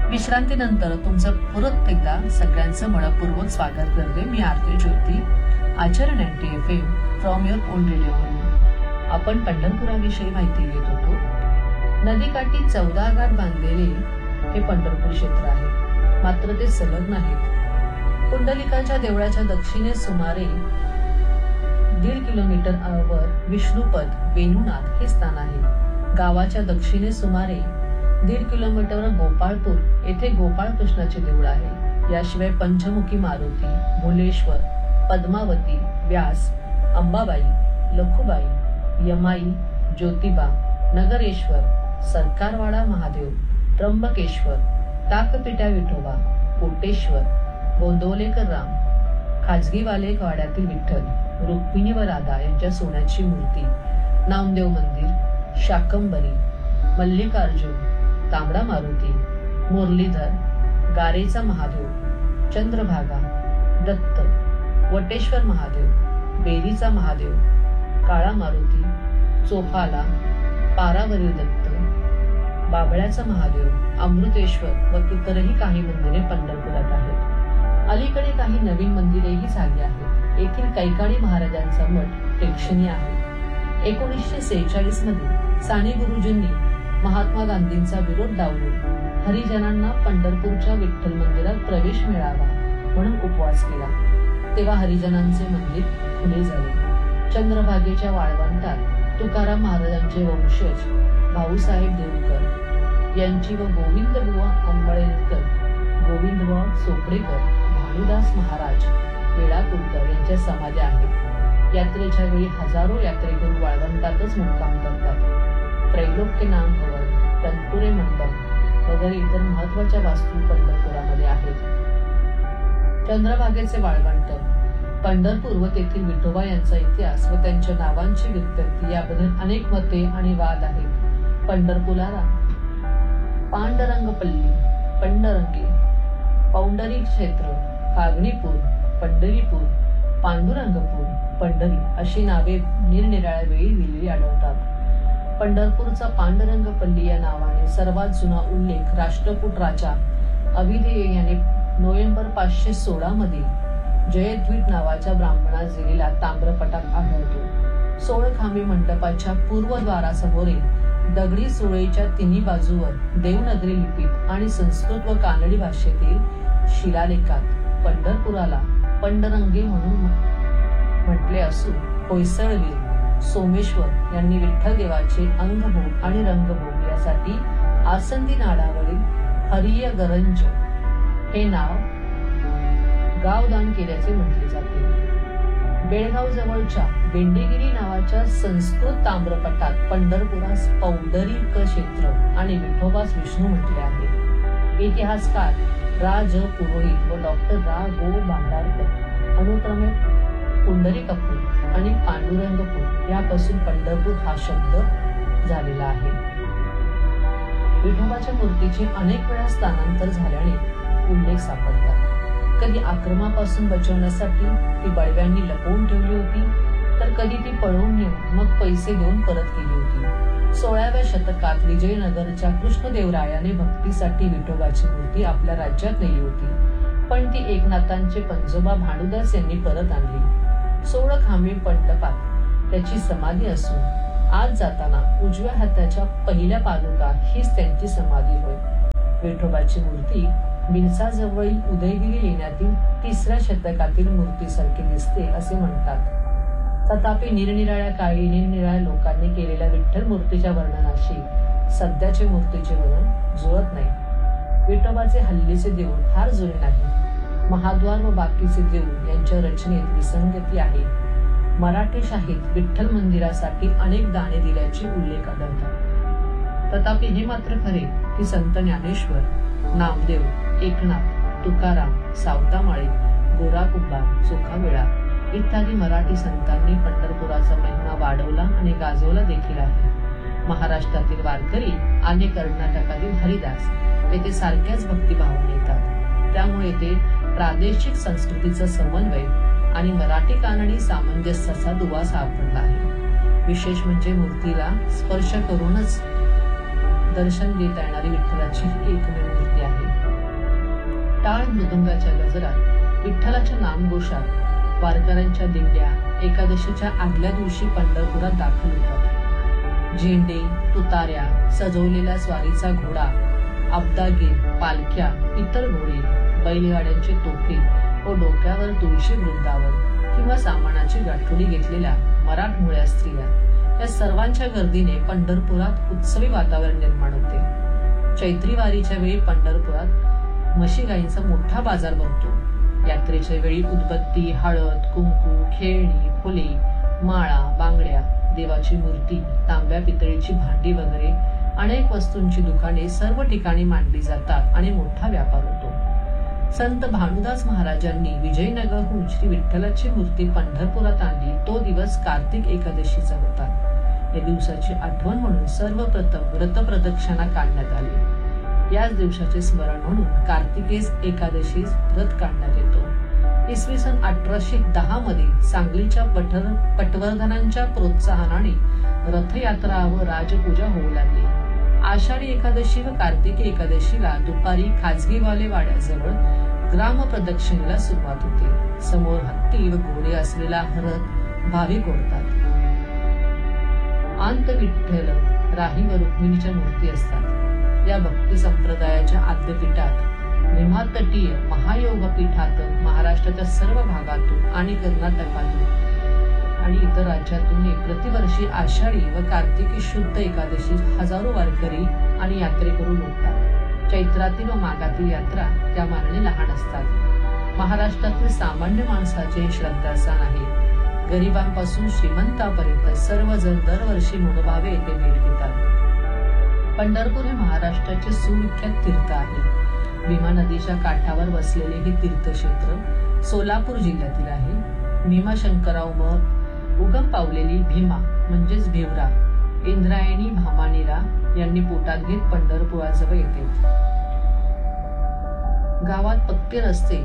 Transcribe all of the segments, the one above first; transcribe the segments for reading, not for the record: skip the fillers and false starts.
विश्रांतीनंतर तुमचं परत एकदा सगळ्यांचं मनपूर्वक स्वागत करते. मी आरती ज्योती, आचरण NTFM from your on radio. आपण पंढरपुराविषयी माहिती घेत होतो. नदीकाठी 14 घाट बांधलेले हे पंढरपूर क्षेत्र आहे, मात्र ते सलग नाहीत. पुंडलिकाच्या देवळाच्या दक्षिणेस सुमारे 1.5 किलोमीटरवर विष्णुपद वेणुनाथ हे स्थान आहे. गावाच्या दक्षिणेस सुमारे 1.5 किलोमीटरवर गोपाळपूर येथे गोपाळ कृष्णाचे देऊळ आहे. याशिवाय पंचमुखी मारुती, भुलेश्वर, पद्मावती, व्यास, अंबाबाई, लखुबाई, यमाई, ज्योतिबा, नगरेश्वर, सरकारवाडा महादेव, त्र्यंबकेश्वर, ताकपिट्या विठोबा, कोटेश्वर, गोंदवलेकर राम, खाजगीवाले वाड्यातील विठ्ठल, रुक्मिणी व राधा यांच्या सोन्याची मूर्ती, नामदेव मंदिर, शाकंबरी, मल्लिकार्जुन, तांबडा मारुती, मुरलीधर, गारेचा महादेव, चंद्रभागा, दत्त, वटेश्वर महादेव, बेरीचा महादेव, काळा मारुती, चोफाला, पारावरील दत्त, बाबळ्याचा महादेव, अमृतेश्वर व इतरही काही मंदिरे पंढरपुरात आहेत. अलीकडे काही नवीन मंदिरेही झाली आहेत. येथील कैकाडी महाराजांचा मठ प्रेक्षणीय आहे. 1946 मध्ये साने गुरुजींनी महात्मा गांधींचा विरोध डावलून हरिजनांना पंढरपूरच्या विठ्ठल मंदिरात प्रवेश मिळावा म्हणून उपवास केला. तेव्हा हरिजनांचे मंदिर खुले झाले. चंद्रभागेच्या वाळवंटात तुकाराम महाराजांचे वंशज भाऊसाहेब देवकर यांची व गोविंदबुवा अंबळेकर, गोविंदबुवा चोपडेकर, भानुदास महाराज वेळापूरकर यांच्या समाधी आहेत. यात्रेच्या वेळी हजारो यात्रेकरू वाळवंटातच मुक्काम करतात. त्रैलोक्य नाम भवन, तनपुरे मंडप वगैरे इतर महत्वाच्या वास्तू पंढरपुरामध्ये आहेत. चंद्रभागेचे वाळवंट, पंढरपूर व तेथील विठोबा यांचा इतिहास व त्यांच्या नावांची व्युत्पत्ती याबद्दल अनेक मते आणि वाद आहेत. पंढरपुराला पांडरंगपल्ली, पंडरंगी, पौंडरी क्षेत्र, फागणीपूर, पंढरीपूर, पांडुरंगपूर, पंढरी अशी नावे निरनिराळ्या वेळी दिलेली आढळतात. पंढरपूरचा पांडुरंगपल्ली या नावाने सर्वात जुना उल्लेख राष्ट्रकूट राजा अभिदेय याने नोव्हेंबर 516 मध्ये जयद्वीट नावाच्या ब्राह्मणास दिलेल्या ताम्रपटात आढळतो. 16 खांबी मंडपाच्या पूर्वद्वारासमोरील दगडी सुळेच्या तिन्ही बाजूवर देवनागरी लिपीत आणि संस्कृत व कानडी भाषेतील शिलालेखात पंढरपुराला पंडरंगे म्हणून म्हटले असून होयसळवीर सोमेश्वर यांनी विठ्ठल देवाचे अंगभोग आणि रंगभोग यासाठी आसंदी नाडावरील हरिय गरंज हे नाव गावदान केल्याचे म्हटले जाते. बेळगाव जवळच्या बेंडेगिरी नावाच्या संस्कृत ताम्रपटात पंढरपुरास पौंडरीक क्षेत्र आणि विठोबास विष्णू म्हटले आहे. इतिहासकार राज पुरोहित व डॉक्टर रा गो भांडारकर अनुक्रमे पुंडरीकपूर आणि पांडुरंगपूर यापासून पंढरपूर हा शब्द झालेला आहे. विठोबाच्या मूर्तीचे अनेक वेळा स्थानांतर झाल्याने उल्लेख सापडतात. कधी आक्रमापासून बचवण्यासाठी ती बळव्यांनी लपवून ठेवली होती, तर कधी ती पळवून नेऊन मग पैसे देऊन परत केली होती. 16व्या शतकात विजयनगरच्या कृष्णदेवरायाने भक्तीसाठी विठोबाची मूर्ती आपल्या राज्यात नेली होती, पण ती एकनाथांचे पंजोबा भानुदास यांनी परत आणली. 16 खांबी मंडपात त्याची समाधी असून आत जाताना उजव्या हाताच्या पहिल्या पादुका हीच त्यांची समाधी होय. विठोबाची मूर्ती बिलसाजवळील उदयगिरी लेण्यातील 3ऱ्या शतकातील मूर्तीसारखी दिसते असे म्हणतात. तथापि निरनिराळ्या काळी निरनिराळ्या लोकांनी केलेल्या विठ्ठल मूर्तीच्या वर्णनाशी सध्याचे मूर्तीचे वर्णन जुळत नाही. विठोबाचे हल्लीचे देऊळ फार जुने नाही. महाद्वार व बाकीचे देऊळ यांच्या रचनेत विसंगती आहे. मराठी शाहीत विठ्ठल मंदिरासाठी अनेक दाने दिल्याचे उल्लेख आढळतात. तथापि हे मात्र खरे की संत ज्ञानेश्वर, नामदेव, एकनाथ, तुकाराम, सावतामाळे, गोराकुंभार, चोखामेळा इत्यादी मराठी संतांनी पंढरपुराचा महिमा वाढवला आणि गाजवला देखील आहे. महाराष्ट्रातील वारकरी आणि कर्नाटकातील हरिदास येथे सारख्याच भक्तिभावाने येतात. त्यामुळे येथे प्रादेशिक संस्कृतीचा समन्वय आणि मराठी कानडी सामंजस्याचा दुवा सापडला आहे. विशेष म्हणजे मूर्तीला स्पर्श करूनच दर्शन देता येणारी विठ्ठलाची एकमेव मूर्ती आहे. टाळ मृदुंगाच्या गजरात, विठ्ठलाच्या नामघोषात वारकऱ्यांच्या दिंड्या एकादशीच्या आदल्या दिवशी पंढरपुरात दाखल होतात. झेंडे, तुताऱ्या, सजवलेला स्वारीचा घोडा, अब्दागीर, पालख्या, इतर घोडे, बैलगाड्यांचे तोफे व डोक्यावर तुळशी वृंदावन किंवा सामानाची गाठोडी घेतलेल्या मराठमोळ्या स्त्रिया या सर्वांच्या गर्दीने पंढरपुरात उत्सवी वातावरण निर्माण होते. चैत्री वारीच्या वेळी पंढरपुरात म्हशी गायींचा मोठा बाजार भरतो. यात्रेच्या वेळी उदबत्ती, हळद, कुंकू, खेळणी, फुले, माळा, बांगड्या, देवाची मूर्ती, तांब्या पितळीची भांडी वगैरे अनेक वस्तूंची दुकाने सर्व ठिकाणी मांडली जातात आणि मोठा व्यापार होतो. संत भानुदास महाराजांनी विजयनगरहून श्री विठ्ठलाची मूर्ती पंढरपुरात आणली तो दिवस कार्तिक एकादशीचा होता. या दिवसाची आठवण म्हणून सर्वप्रथम व्रत प्रदक्षिणा काढण्यात आली. याच दिवसाचे स्मरण म्हणून कार्तिकेस एकादशीस व्रत काढण्यात येतो. इसवी सन 1810 मध्ये सांगलीच्या पटवर्धनांच्या प्रोत्साहनाने रथयात्रा व राजपूजा होऊ लागली. आषाढी एकादशी व कार्तिकी एकादशीला दुपारी खाजगीवाले वाड्याजवळ ग्राम प्रदक्षिणेला सुरुवात होते. समोर हत्ती व घोडे असलेला रथ भाविक ओढतात. आंत विठ्ठल, राही व रुक्मिणीच्या मूर्ती असतात. या भक्ती संप्रदायाच्या आद्यपीठात भीमातटीय महायोग पीठात महाराष्ट्राच्या सर्व भागातून आणि कर्नाटकातून आणि इतर राज्यातून प्रतिवर्षी आषाढी व कार्तिकी शुद्ध एकादशी हजारो वारकरी आणि यात्रेकरू लुटतात. चैत्रातील व माघातील यात्रा त्या मानाने लहान असतात. महाराष्ट्रातील सामान्य माणसाचे श्रद्धास्थान आहे. गरिबांपासून श्रीमंतापर्यंत सर्वजण दरवर्षी मनोभावे येथे भेट देतात. पंढरपूर हे महाराष्ट्राचे सुविख्यात तीर्थ आहे. भीमा नदीच्या काठावर बसलेले हे तीर्थक्षेत्र सोलापूर जिल्ह्यातील आहे. भीमाशंकराव मग उगम पावलेली भीमा म्हणजेच भिवरा इंद्रायणी भामानीरा यांनी पोटात घेत पंढरपुराजवळ येते. गावात पक्के रस्ते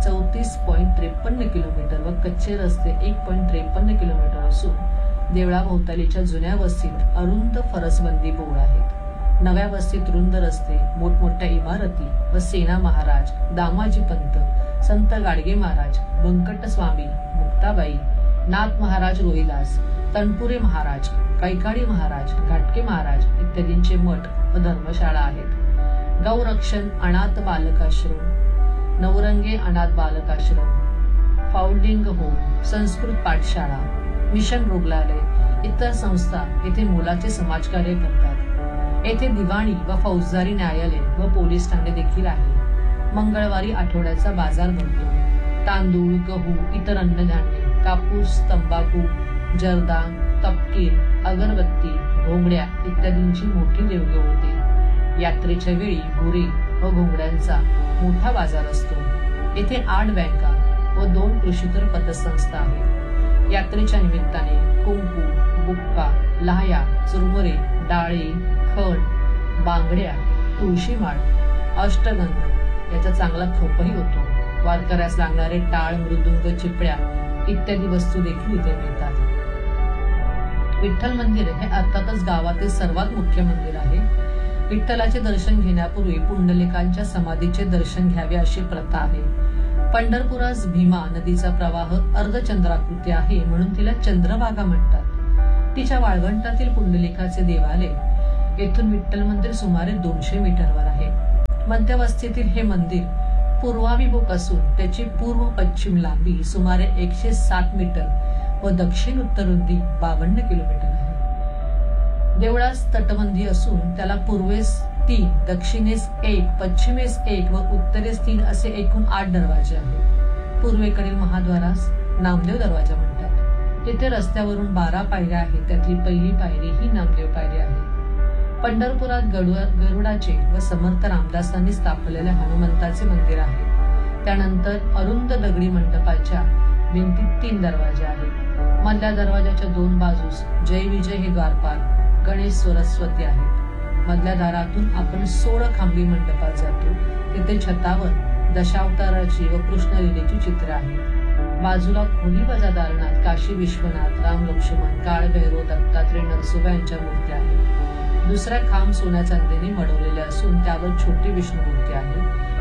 34.53 किलोमीटर व कच्चे रस्ते 1.53 किलोमीटर असून देवळाभोवतालीच्या जुन्या वस्तीत अरुंद फरसबंदी बोळ आहेत. नव्या वस्तीत रुंद रस्ते, मोठमोठ्या इमारती व सेना महाराज, दामाजी पंत, संत गाडगे महाराज, बंकट स्वामी, मुक्ताबाई, नाथ महाराज रोहिदास, तनपुरे महाराज, कैकाडी महाराज, घाटके महाराज इत्यादींचे मठ व धर्मशाळा आहेत. गौरक्षण अनाथ बालकाश्रम, नवरंगे अनाथ बालकाश्रम, फाउंडिंग होम, संस्कृत पाठशाळा, मिशन रुग्णालय इतर संस्था येथे मोलाचे समाजकार्य करतात. येथे दिवाणी व फौजदारी न्यायालय व पोलीस ठाणे देखील आहे. मंगळवारी आठवड्याचा बाजार भरतो. तांदूळ, गहू, इतर अन्नधान्य, कापूस, तंबाखू, जर्दा, तपकीर, अगरबत्ती, घोंगड्या इत्यादींची मोठी देवघेव होते. यात्रेच्या वेळी गुरे व घोंगड्यांचा मोठा बाजार असतो. येथे 8 बँका व 2 कृषीतर पतसंस्था आहेत. यात्रेच्या निमित्ताने कुंकू, बुक्का, लाह्या, चुरमुरे, डाळे, खड, बांगड्या, तुळशीमाळ, अष्टगंध याचा चांगला खपही होतो. वारकऱ्यास लागणारे टाळ, मृदुंग, चिपळ्या इत्यादी वस्तू देखील इथे मिळतात. विठ्ठल मंदिर हे अर्थातच गावातील सर्वात मुख्य मंदिर आहे. विठ्ठलाचे दर्शन घेण्यापूर्वी पुंडलिकांच्या समाधीचे दर्शन घ्यावे अशी प्रथा आहे. पंढरपुरास भीमा नदीचा प्रवाह अर्धचंद्राकृती आहे म्हणून तिला चंद्रभागा म्हणतात. तिच्या वाळवंटातील पुंडलिकाचे देवालय येथून विठ्ठल मंदिर सुमारे 200 मीटरवर आहे. मध्यवस्तीतील हे मंदिर पूर्वाभिमुख असून त्याची पूर्व पश्चिम लांबी सुमारे 107 मीटर व दक्षिण उत्तर रुंदी 52 किलोमीटर आहे. देवळास तटबंदी असून त्याला पूर्वेस 3, दक्षिणेस 1, पश्चिमेस 1 व उत्तरेस 3 असे एकूण 8 दरवाजे आहेत. पूर्वेकडील महाद्वारास नामदेव दरवाजा म्हणतात. तेथे रस्त्यावरून 12 पायऱ्या आहेत. त्यातली पहिली पायरी ही नामदेव पायरी आहे. पंढरपुरात गरुडाचे व समर्थ रामदासांनी स्थापलेले हनुमंताचे मंदिर आहे. त्यानंतर अरुंद दगडी मंडपाच्या भिंतीत 3 दरवाजे आहेत. मधल्या दरवाजाच्या 2 बाजूस जय विजय हे द्वारपाल, गणेश, सरस्वती आहेत. मधल्या दारातून आपण 16 खांबी मंडपात जातो. तिथे छतावर दशावताराची व कृष्णलीलेची चित्र आहेत. बाजूला खोली वजा दालनात काशी विश्वनाथ, राम लक्ष्मण, काळ भैरव, दत्तात्रय, नरसोबा यांच्या मूर्त्या आहेत. दुसरा खांब सोन्या चांदीने मढवलेले असून त्यावर छोटी विष्णू मूर्ती आहे.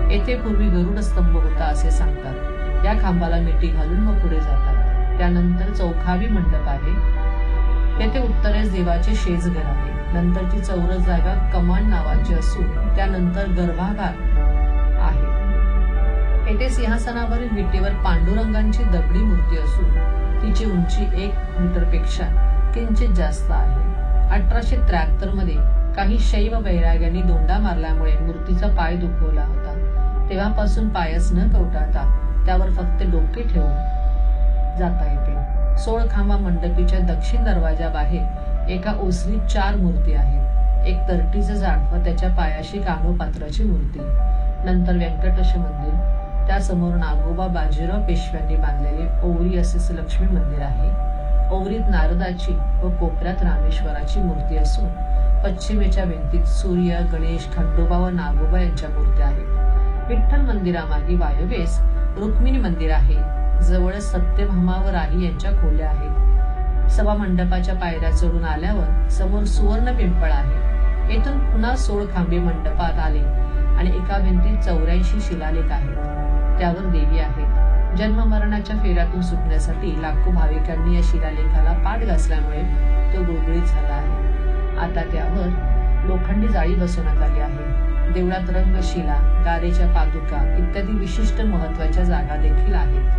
येथे पूर्वी गरुड स्तंभ होता असे सांगतात. या खांबाला मिठी घालून मग पुढे जातात. त्यानंतर चौखावी मंडप आहे. तेथे उत्तरेस देवाचे शेजघर आहे. नंतरची चौरस जागा कमान नावाची असून त्यानंतर गर्भागार आहे. येथे सिंहासनावरील विटेवर पांडुरंगांची दगडी मूर्ती असून तिची उंची 1 मीटरपेक्षा किंचित जास्त आहे. 1873 मध्ये काही शैव वैराग्यांनी दोंडा मारल्यामुळे मूर्तीचा पाय दुखवला होता. तेव्हापासून पायच न कवटाळता त्यावर फक्त डोके ठेवून जाता येते. 16 खांबा मंडपीच्या दक्षिण दरवाजाबाहेर एका ओसरीत 4 मूर्ती आहेत. एक तरटीचं झाड व त्याच्या पायाशी कानोपात्राची मूर्ती. नंतर व्यंकटेश मंदिर, त्यासमोर नागोबा बाजीराव पेशव्यांनी बांधलेले ओवरी असे लक्ष्मी मंदिर आहे. ओवरीत नारदाची व कोपऱ्यात रामेश्वराची मूर्ती असून पश्चिमेच्या भिंतीत सूर्य, गणेश, खंडोबा व नागोबा यांच्या मूर्त्या आहेत. विठ्ठल मंदिरामागे वायव्येस रुक्मिणी मंदिर आहे. जवळच सत्यभामा व राही यांच्या खोल्या आहेत. सभा मंडपाच्या पायऱ्या चढून आल्यावर समोर सुवर्ण पिंपळ आहे. येथून पुन्हा 16 खांबे मंडपात आले आणि एका भिंतीत 84 शिलालेख आहेत. त्यावर देवी आहेत. जन्म मरणाच्या फेऱ्यातून सुटण्यासाठी लाखो भाविकांनी या शिलालेखाला पाठ घासल्यामुळे तो गुळगुळीत झाला आहे. आता त्यावर लोखंडी जाळी बसवण्यात आली आहे. देवळात रंगशिला, गारेच्या पादुका इत्यादी विशिष्ट महत्वाच्या जागा देखील आहेत.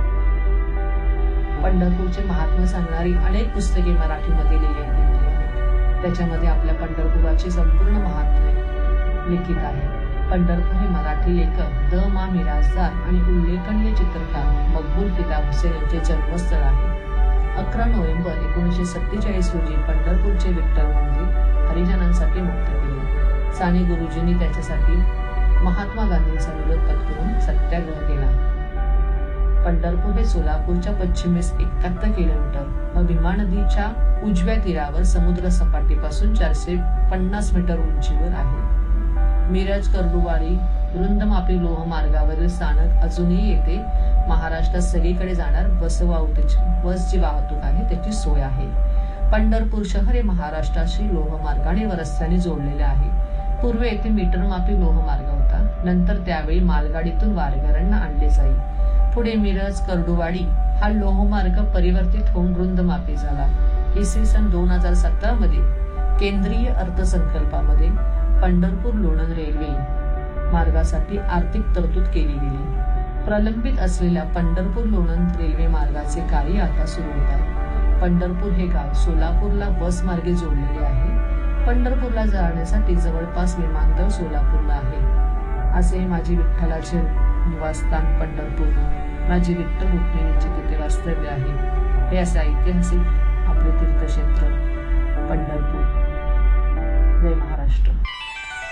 पंढरपूरचे महात्म्य सांगणारी अनेक पुस्तके मराठीमध्ये लिहिलेली आहेत. त्याच्यामध्ये आपल्या पंढरपुराचे संपूर्ण महात्म्य लिखित आहे. पंढरपूर हे मराठी लेखक द मा मिरासदार आणि उल्लेखनीय चित्रकार मकबूल फिदा हुसेन यांचे जन्मस्थळ आहे. 11 नोव्हेंबर 1947 रोजी पंढरपूरचे विठ्ठल मंदिर हरिजनांसाठी मुक्त केले. साने गुरुजींनी त्याच्यासाठी महात्मा गांधींचा विरोध पत्करून सत्याग्रह केला. पंढरपूर हे सोलापूरच्या पश्चिमेस 71 किलोमीटर व भीमा नदीच्या उजव्या तीरावर समुद्र सपाटीपासून 450 मीटर उंचीवर आहे. मिरज, कर्डुवाडी, रुंदमापी लोह मार्गावरील स्थानक अजूनही येथे महाराष्ट्रात सगळीकडे जाणार बसची वाहतूक आहे त्याची सोय आहे. पंढरपूर शहर हे महाराष्ट्राशी लोहमार्गाने व रस्त्याने जोडलेले आहे. पूर्वी येथे मीटरमापी लोहमार्ग होता. नंतर त्यावेळी मालगाडीतून वारकऱ्यांना आणले जाई. पुढे मिरज, कर्डुवाडी हा लोहमार्ग परिवर्तित होऊन रुंदमापी झाला. इसवी सन 2017 मध्ये केंद्रीय अर्थसंकल्पामध्ये पंढरपूर लोणंद रेल्वे मार्गासाठी आर्थिक तरतूद केली गेली. प्रलंबित असलेल्या पंढरपूर लोणंद रेल्वे मार्गाचे कार्य आता सुरू होत आहे. पंढरपूर हे गाव सोलापूरला बस मार्गे जोडलेले आहे. पंढरपूरला जाण्यासाठी जवळपास विमानतळ सोलापूरला आहे. असे माझे विठ्ठलाचे निवासस्थान पंढरपूर, माझी विठ्ठल रुक्मिणीचे तिथे वास्तव्य आहे. हे असे ऐतिहासिक आपले तीर्थक्षेत्र पंढरपूर.